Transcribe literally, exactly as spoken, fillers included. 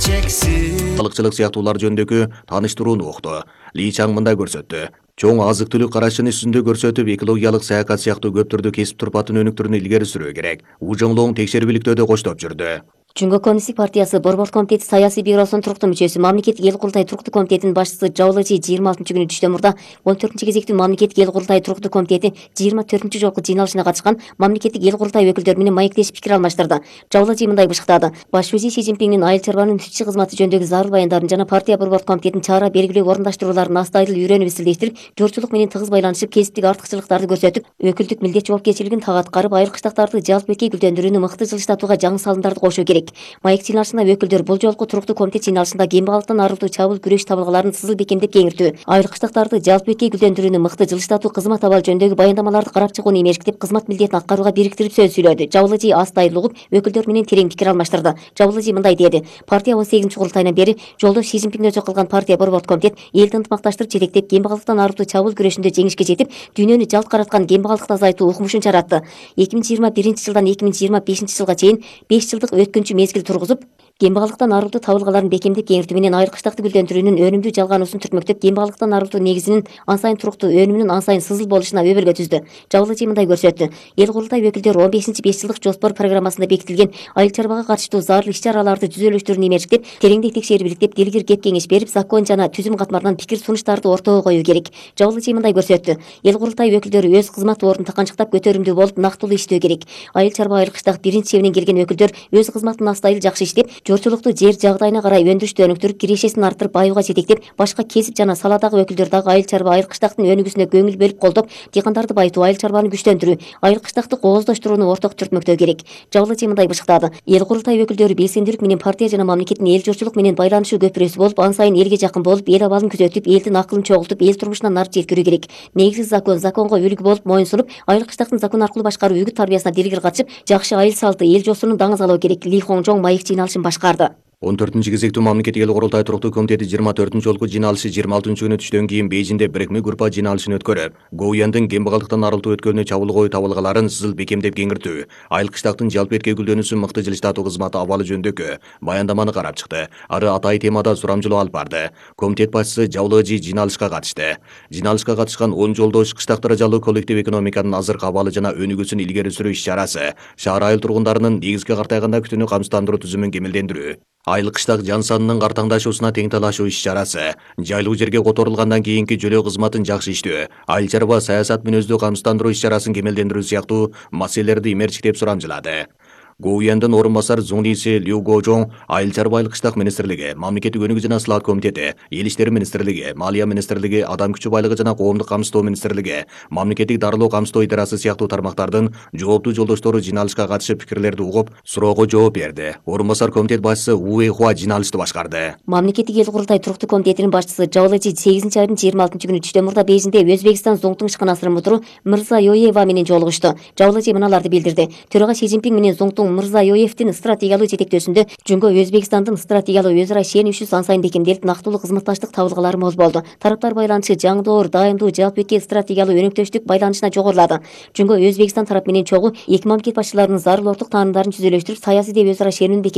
чексиз. Балыкчылык сыяктуулар жөнүндөгү тааныштырууну укту. Ли Чаң мындай көрсөттү. Чоң азык түлүк карашын үстүндө көрсөтүп, экологиялык саякат сыяктуу көп түрдүү кесип турпатын өнүктүрүүнү илгери сүрүү керек. Ужоңлоң текшерүүлүктөдө коштоп жүрдү. Жумгө Коммунисттик партиясы Борбордук комитети саясий бюросунун туруктуу мүчөсү, мамлекеттик эл курултай туруктуу комитетинин башчысы Жабылыжи жыйырма алтынчы күнү түштөн мурда он төртүнчү кезектүү мамлекеттик эл курултай туруктуу комитети жыйырма төртүнчү жолку жыйналышына катышкан мамлекеттик эл курултай өкүлдөрү менен маектешип пикир алмаштырды. Жабылыжи мындай бышыктады. Баш вазир Си Цзиньпиндин айыл чарбанын түтчү кызматы жөнүндөгү зарыл баяндарын жана партия Борбордук комитетинин чара белгилөө орундаштырууларын астайыл үйрөнүп изилдештирип, журтчулук менен тыгыз байланышып, кесиптик артыкчылыктарды көрсөтүп, өкүлдүк милдет жоопкерчилигин тага аткарып, айыл кыштактарды жалпы бетке гүлдөндүрүүнү мыкты жылыштатууга жаңы салымдарды кошуу керек. Маек жыйналышында өкүлдөр бул жолку туруктуу комитет жыйналышында кембагалыктан арылтуу чабуул күрөш табылгаларын сызыл бекемдеп кеңиртүү, айыл кыштактарды жалпы бетке гүлдөндүрүүнү мыкты жылыштатуу, кызмат абалы жөнүндөгү баяндамаларды карап чыгууну эмештип, кызмат милдетин аткарууга бириктирип сөз сүйлөдү. Жабылыжи астайыл угуп, өкүлдөр менен терең пикир алмаштырды. Жабылыжи мындай деди. Партия он сегизинчи курултайынан бери жолдош Си Цзиньпинден өчө кылган партия Борбордук комитет элди ынтымакташтырып, жетектеп, кембагалыктан арылтуу чабуул күрөшүндө жеңишке жетип, дүйнөнү жалт караткан кембагалдыкты азайтуу укмушун жаратты. эки миң жыйырма биринчи жылдан эки миң жыйырма бешинчи жылга чейин беш жылдык өткөнчү мезгил тургузуп, кембагалыктан арылтуу табылгаларын бекемдеп кеңиртүү менен айыл кыштакты гүлдөндүрүүнүн өнүмдүү жалгануусун түртмөктөп, кембагалыктан арылтуу негизинин ан сайын туруктуу, өнүмүнүн ан сайын сызыл болушуна өбөлгө түздү. Жабылыжи мындай көрсөттү. Эл курултай өкүлдөрү он бешинчи беш жылдык жоспор программасында бекитилген айыл чарбага катыштуу зарыл иш-чараларды жүзөлөштүрүүнү эмерчиктеп, тереңдей текшерип иликтеп, дилгир кеп кеңеш берип, закон жана түзүм катмарынан пикир сунуштарды ортого коюу керек. Жабылыжи мындай көрсөттү. Эл курултай өкүлдөрү өз кызмат ордун таканчыктап, көтөрүмдүү болуп, нактылуу иштөө керек. Айыл чарба айыл кыштак биринчи чебинен келген өкүлдөр өз кызматын астайыл жакшы иштеп, журтчулукту жер жагдайына карай өндүрүштү өнүктүрүп, кирешесин арттырып, байууга жетектеп, башка кесип жана саладагы өкүлдөр дагы айыл чарба айыл кыштактын өнүгүүсүнө көңүл бөлүп колдоп, дыйкандарды байытуу, айыл чарбаны күчтөндүрүү, айыл кыштакты кооздоштурууну орток түртмөктөө керек. Жабылыжи мындай бышыктады. Эл курултай өкүлдөрү белсендүүлүк менен партия жана мамлекеттин эл журтчулук менен байланышуу көпүрөсү болуп, ан сайын элге жакын болуп, эл абалын күзөтүп, элдин акылын чогултуп, эл турмушуна нарып жеткирүү керек. Негизсиз закон, законго үлгү болуп моюн сунуп, айыл кыштактын закон аркылуу башкаруу үгүт тарбиясына дилгир катышып, жакшы айыл салты, эл жосунун даңазалоо керек. Ли Хоңжоң маек жыйналышын башкарды. он төртүнчү кезектүү мамлекеттик эл курултай туруктуу комитети жыйырма төртүнчү жолку жыйналышы жыйырма алтынчы күнү түштөн кийин Бейжиңде бирикме группа жыйналышын өткөрүп, Гоуяндын кембагалдыктан арылтуу өткөлүнө чабуул коюу табылгаларын сызыл бекемдеп кеңиртүү, айыл кыштактын жалпы бетке гүлдөнүүсүн мыкты жылыштатуу кызматы абалы жөнүндөгү баяндаманы карап чыкты. Ары атайы темада сурамжылоо алып барды. Комитет башчысы Жабылыжи жыйналышка катышты. Жыйналышка катышкан он жолдош кыштак даражалуу коллектив экономиканын азыркы абалы жана өнүгүүсүн илгери сүрүү иш-чарасы, шаар айыл тургундарынын негизги картайганда күтүүнү камсыздандыруу түзүмүн кемелдендирүү, айыл кыштак жан санынын картаңдашуусуна тең талашуу иш-чарасы, жайлуу жерге которулгандан кийинки жөлөө кызматын жакшы иштөө, айыл чарба саясат мүнөздүү камсыздандыруу иш-чарасын кемелдендирүү сыяктуу маселелерди имерчиктеп сурамжылады. Гоуяндын орун басар Зуңдиси Лю Гожоң айыл чарба айыл кыштак министрлиги, мамлекеттик өнүгүү жана сылаат комитети, эл иштери министрлиги, малия министрлиги, адам күчү байлыгы жана коомдук камсыздоо министрлиги, мамлекеттик дарылоо камсыздоо идарасы сыяктуу тармактардын жооптуу жолдоштору жыйналышка катышып пикирлерди угуп, суроого жооп берди. Орун басар комитет башчысы У Эйхуа жыйналышты башкарды. Мамлекеттик эл курултай туруктуу комитетинин башчысы Жабылыжи сегизинчи айдын жыйырма алтынчы күнү түштөн мурда Бейжиңде Өзбекстан Зоңтуң ишканасынын мутуру Мырза Йоева менен жолугушту. Жабылыжи мыналарды билдирди. Төрага Си Цзиньпин менен Зоңтуң Мырза Йоевдин стратегиялуу жетектөөсүндө Жумго Өзбекстандын стратегиялуу өз ара ишенүүсү ан сайын бекемделип, нактылуу кызматташтык табылгалары мол болду. Тараптар байланышы жаңдоор, дайымдуу, жалпы бетке стратегиялуу өнөктөштүк байланышына жогорулады. Жумго Өзбекстан тарап менен чогуу эки мамлекет башчыларынын зарыл орток таанымдарын жүзөлөштүрүп, саясий деп өз ара ишенүүнүн